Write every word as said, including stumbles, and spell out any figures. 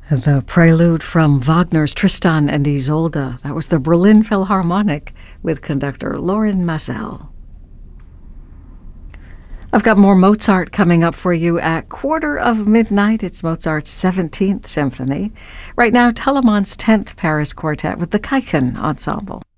The prelude from Wagner's Tristan and Isolde. That was the Berlin Philharmonic with conductor Lorin Maazel. I've got more Mozart coming up for you at quarter of midnight. It's Mozart's seventeenth Symphony. Right now, Telemann's tenth Paris Quartet with the Keichen Ensemble.